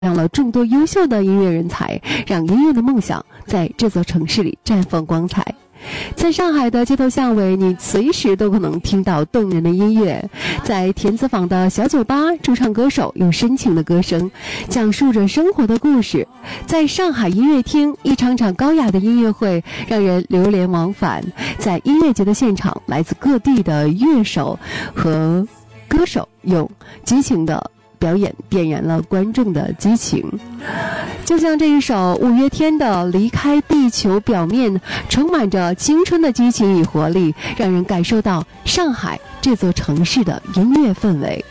养了众多优秀的音乐人才，让音乐的梦想在这座城市里绽放光彩。在上海的街头巷尾，你随时都可能听到动人的音乐。在田子坊的小酒吧，驻唱歌手用深情的歌声讲述着生活的故事。在上海音乐厅，一场场高雅的音乐会让人流连忘返。在音乐节的现场，来自各地的乐手和歌手用激情的表演点燃了观众的激情。就像这一首五月天的《离开地球表面》，充满着青春的激情与活力，让人感受到上海这座城市的音乐氛围。